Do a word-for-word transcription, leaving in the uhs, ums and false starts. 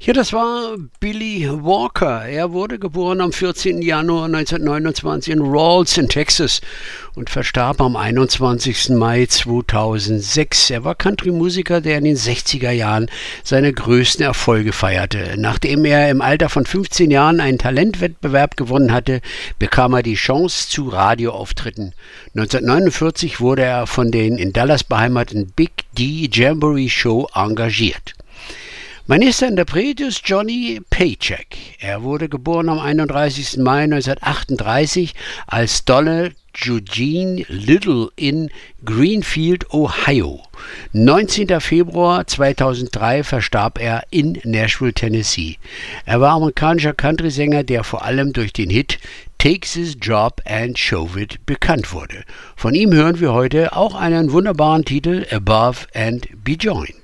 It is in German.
Ja, das war Billy Walker. Er wurde geboren am vierzehnten Januar neunzehnhundertneunundzwanzig in Ralston, Texas und verstarb am einundzwanzigsten Mai zweitausendsechs. Er war Country-Musiker, der in den sechziger Jahren seine größten Erfolge feierte. Nachdem er im Alter von fünfzehn Jahren einen Talentwettbewerb gewonnen hatte, bekam er die Chance zu Radioauftritten. neunzehnhundertneunundvierzig wurde er von den in Dallas beheimateten Big D Jamboree Show engagiert. Mein nächster Interpret ist Johnny Paycheck. Er wurde geboren am einunddreißigsten Mai neunzehnhundertachtunddreißig als Donald Eugene Little in Greenfield, Ohio. neunzehnten Februar zweitausenddrei verstarb er in Nashville, Tennessee. Er war amerikanischer Country-Sänger, der vor allem durch den Hit Takes His Job and Show It bekannt wurde. Von ihm hören wir heute auch einen wunderbaren Titel, Above and Beyond.